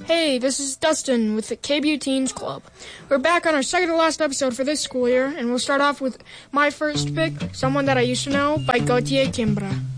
Hey, this is Dustin with the KBU Teens Club. We're back on our second to last episode for this school year, and we'll start off with my first pick, Someone That I Used to Know by Gautier Kimbra.